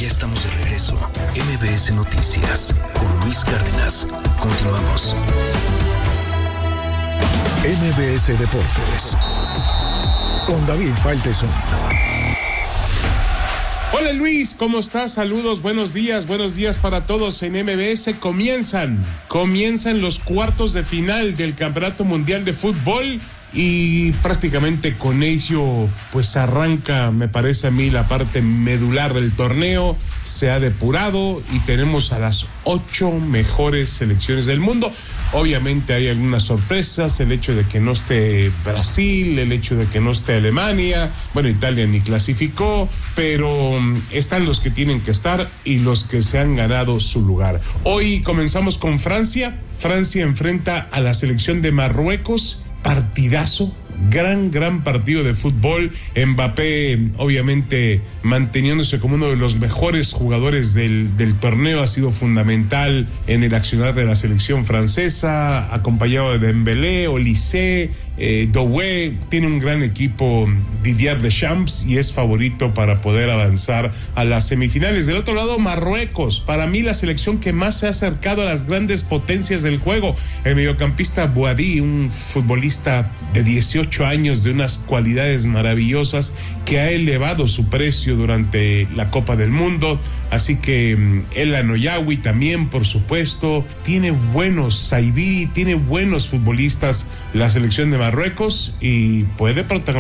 Ya estamos de regreso. MBS Noticias con Luis Cárdenas. Continuamos. MBS Deportes con David Faitelson. Hola Luis, ¿cómo estás? Saludos, buenos días para todos en MBS. Comienzan los cuartos de final del Campeonato Mundial de Fútbol y prácticamente con ello pues arranca, me parece a mí, la parte medular del torneo. Se ha depurado y tenemos a las 8 mejores selecciones del mundo. Obviamente hay algunas sorpresas, el hecho de que no esté Brasil, el hecho de que no esté Alemania, bueno, Italia ni clasificó, pero están los que tienen que estar y los que se han ganado su lugar. Hoy comenzamos con Francia. Francia enfrenta a la selección de Marruecos. Partidazo, gran partido de fútbol. Mbappé obviamente manteniéndose como uno de los mejores jugadores del torneo, ha sido fundamental en el accionar de la selección francesa, acompañado de Dembélé, Olise, Doué. Tiene un gran equipo Didier Deschamps y es favorito para poder avanzar a las semifinales. Del otro lado, Marruecos, para mí la selección que más se ha acercado a las grandes potencias del juego. El mediocampista Bouhaddi, un futbolista de 18 años de unas cualidades maravillosas que ha elevado su precio durante la Copa del Mundo. Así que El Anoyawi también, por supuesto, tiene buenos Saibi, tiene buenos futbolistas la selección de Marruecos y puede protagonizar